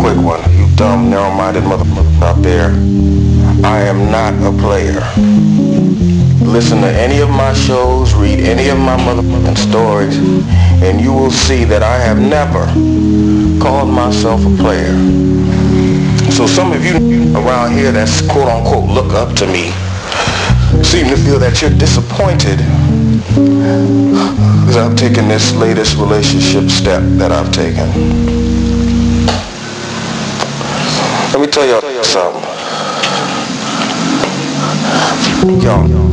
quick one. You dumb, narrow-minded motherfucker out there. I am not a player. Listen to any of my shows, read any of my motherfucking stories, and you will see that I have never called myself a player. So some of you around here that's quote-unquote look up to me seem to feel that you're disappointed because I've taken this latest relationship step that I've taken. Let me tell y'all something. Y'all